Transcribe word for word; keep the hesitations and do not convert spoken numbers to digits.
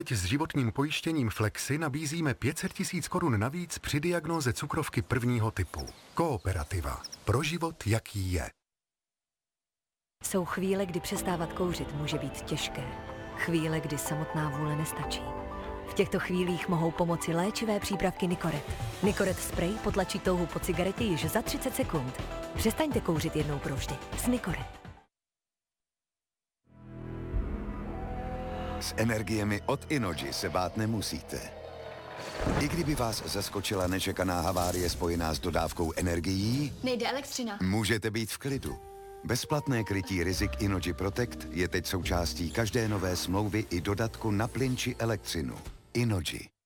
Teď s životním pojištěním Flexi nabízíme pět set tisíc korun navíc při diagnóze cukrovky prvního typu. Kooperativa. Pro život, jaký je. Jsou chvíle, kdy přestávat kouřit může být těžké. Chvíle, kdy samotná vůle nestačí. V těchto chvílích mohou pomoci léčivé přípravky Nicoret. Nicoret spray potlačí touhu po cigaretě již za třicet sekund. Přestaňte kouřit jednou provždy s Nicoret. S energiemi od Innogy se bát nemusíte. I kdyby vás zaskočila nečekaná havárie spojená s dodávkou energií, nejde elektřina. Můžete být v klidu. Bezplatné krytí rizik Innogy Protect je teď součástí každé nové smlouvy i dodatku na plyn či elektřinu. Innogy.